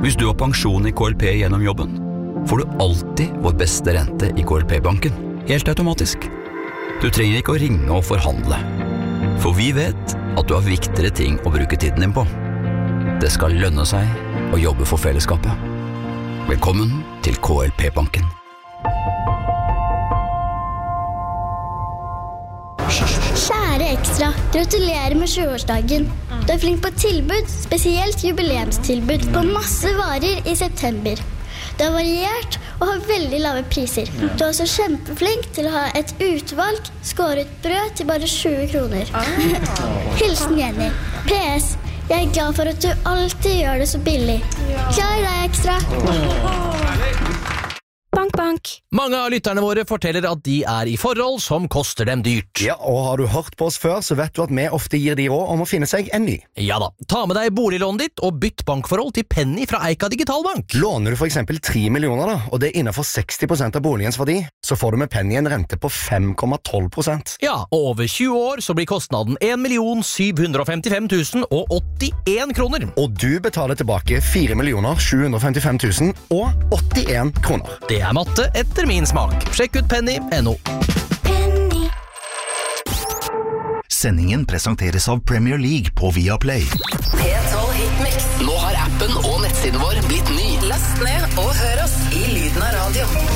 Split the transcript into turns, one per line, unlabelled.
Hvis du har pensjon i KLP gjennom jobben, får du alltid vår beste rente i KLP-banken, helt automatisk. Du trenger ikke å ringe og forhandle, for vi vet at du har viktigere ting å bruke tiden din på. Det skal lønne seg å jobbe for fellesskapet. Velkommen til KLP-banken.
Kjære Ekstra, gratulerer med 20-årsdagen. Du er flink på tilbud, spesielt jubileumstilbud på masse varer i september. Du er variert og har veldig lave priser. Du er også kjempeflink til å ha et utvalg skåret brød til bare 20 kroner. Hilsen Jenny. PS, jeg er glad for at du alltid gjør det så billig. Klar deg, Ekstra.
Bank, bank. Mange av lytterne våre forteller at de er i forhold som koster dem dyrt.
Ja, og har du hørt på oss før, så vet du at vi ofte gir de råd om å finne seg en ny.
Ja da, ta med deg boliglånet ditt og bytt bankforhold til Penny fra Eika Digitalbank.
Låner du for eksempel 3 millioner da, og det er innenfor 60% av boligens verdi, så får du med Penny en rente på 5,12%.
Ja, og over 20 år så blir kostnaden 1.755 081 kroner.
Og du betaler tilbake 4.755 081 kroner.
Det er matte etter min smak. Sjekk ut Penny.no.
Penny.
Sendingen presenteres av Premier League på Viaplay.
P12 Hitmix. Nå har appen og nettsiden vår blitt ny. Last ned og hør oss i lyden av radio.